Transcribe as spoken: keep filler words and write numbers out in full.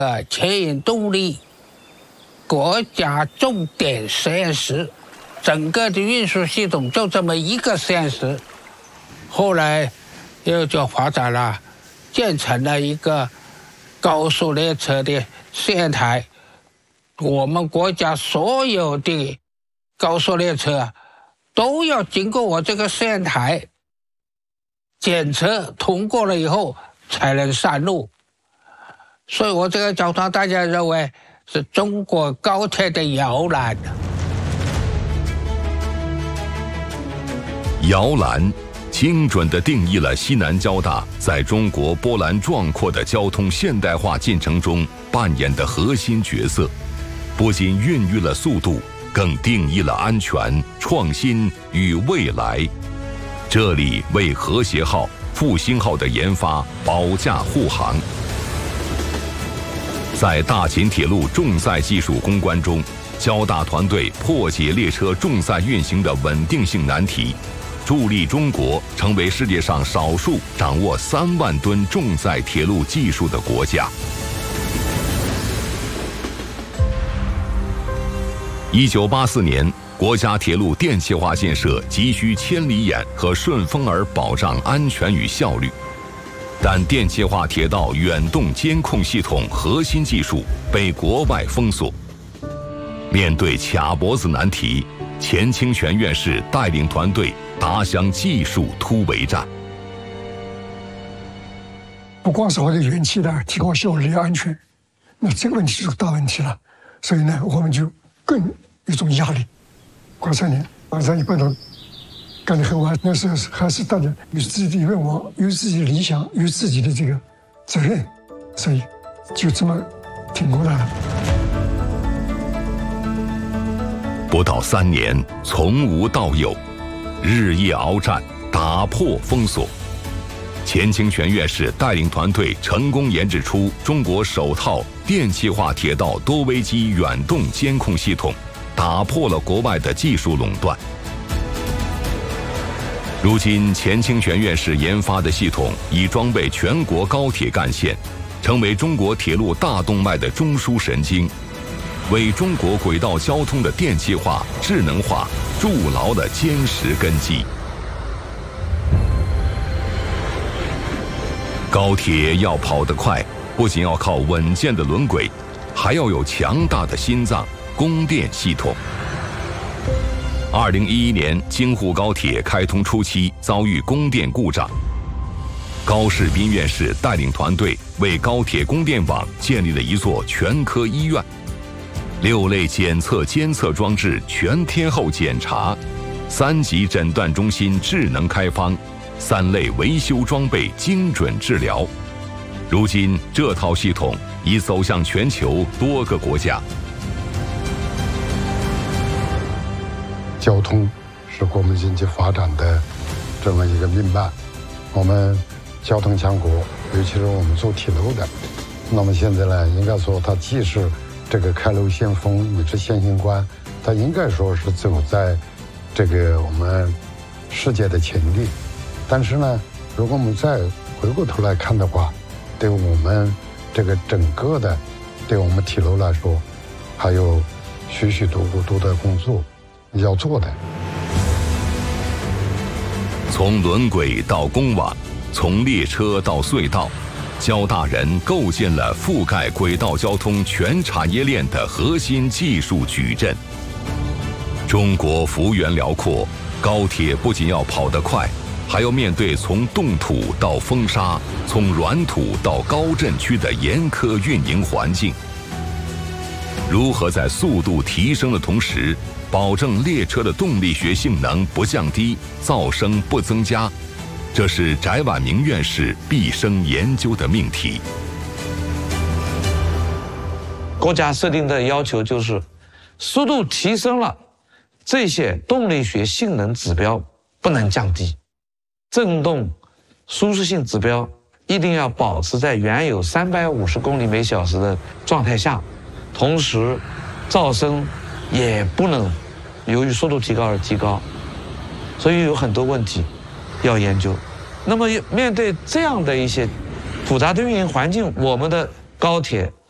呃，牵引动力国家重点实验室，整个的运输系统就这么一个实验室。后来又就发展了，建成了一个高速列车的试验台。我们国家所有的高速列车都要经过我这个试验台检测通过了以后才能上路。所以我这个交通大家认为是中国高铁的摇篮。 摇篮精准地定义了西南交大在中国波澜壮阔的交通现代化进程中扮演的核心角色，不仅孕育了速度，更定义了安全、创新与未来。这里为和谐号、复兴号的研发保驾护航。在大秦铁路重载技术攻关中，交大团队破解列车重载运行的稳定性难题，助力中国成为世界上少数掌握三万吨重载铁路技术的国家。一九八四年，国家铁路电气化建设急需千里眼和顺风耳保障安全与效率。但电气化铁道远动监控系统核心技术被国外封锁。面对卡脖子难题，钱清泉院士带领团队打响技术突围战。 不光是为了元气的提高效率、安全，那这个问题是个大问题了。所以呢，我们就更有一种压力。过三年，马上一般都干得很晚，那时候还是大家有自己的愿望，有自己的理想，有自己的这个责任，所以就这么挺过来了。 不到三年，从无到有，日夜鏖战，打破封锁。钱清泉院士带领团队成功研制出中国首套电气化铁道多危机远动监控系统，打破了国外的技术垄断。如今，钱清泉院士研发的系统已装备全国高铁干线，成为中国铁路大动脉的中枢神经，为中国轨道交通的电气化、智能化筑牢了坚实根基。高铁要跑得快，不仅要靠稳健的轮轨，还要有强大的心脏——供电系统。二零一一年，京沪高铁开通初期遭遇供电故障，高士斌院士带领团队为高铁供电网建立了一座全科医院，六类检测监测装置全天候检查，三级诊断中心智能开方，三类维修装备精准治疗。如今，这套系统已走向全球多个国家。 交通是国民经济发展的这么一个命脉，我们交通强国，尤其是我们做铁路的，那么现在呢，应该说它既是这个开路先锋，也是先行官，它应该说是走在这个我们世界的前列。但是呢，如果我们再回过头来看的话，对我们这个整个的，对我们铁路来说，还有许许多多的工作要做的。 从轮轨到公网，从列车到隧道，交大人构建了覆盖轨道交通全产业链的核心技术矩阵。中国幅员辽阔，高铁不仅要跑得快，还要面对从冻土到风沙、从软土到高震区的严苛运营环境。如何在速度提升的同时，保证列车的动力学性能不降低，噪声不增加，这是翟婉明院士毕生研究的命题。 国家设定的要求就是，速度提升了，这些动力学性能指标不能降低，振动舒适性指标一定要保持在原有三百五十公里每小时的状态下，同时噪声也不能由于速度提高而提高，所以有很多问题要研究。那么面对这样的一些复杂的运营环境，我们的高铁